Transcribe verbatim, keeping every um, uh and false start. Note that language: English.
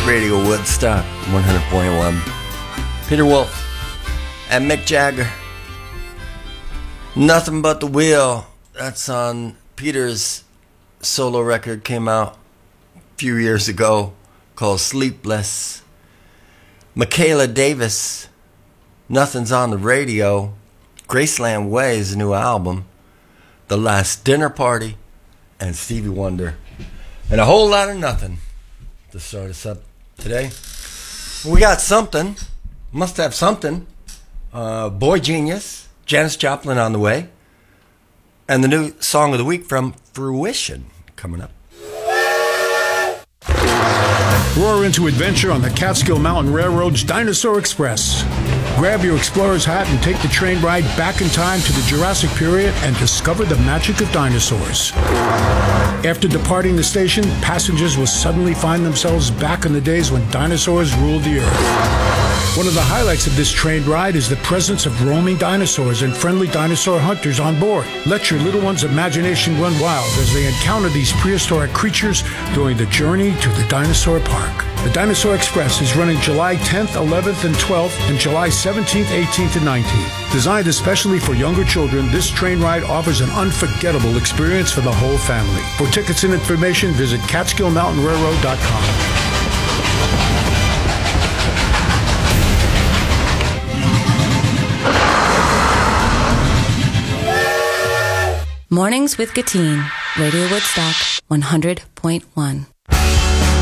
Radio Woodstock, one hundred point one. Peter Wolf and Mick Jagger. Nothing But the Wheel. That's on Peter's solo record, came out a few years ago, called Sleepless. Michaela Davis, Nothing's on the Radio. Graceland Way is a new album. The Last Dinner Party, and Stevie Wonder. And a whole lot of nothing to start us up today. We got something. Must have something. Uh, Boy Genius, Janis Joplin on the way. And the new song of the week from Fruition coming up. Roar into adventure on the Catskill Mountain Railroad's Dinosaur Express. Grab your explorer's hat and take the train ride back in time to the Jurassic period and discover the magic of dinosaurs. After departing the station, passengers will suddenly find themselves back in the days when dinosaurs ruled the earth. One of the highlights of this train ride is the presence of roaming dinosaurs and friendly dinosaur hunters on board. Let your little one's imagination run wild as they encounter these prehistoric creatures during the journey to the dinosaur park. The Dinosaur Express is running July tenth, eleventh, and twelfth, and July seventeenth, eighteenth, and nineteenth. Designed especially for younger children, this train ride offers an unforgettable experience for the whole family. For tickets and information, visit Catskill Mountain Railroad dot com. Mornings with Gatine, Radio Woodstock, one hundred point one.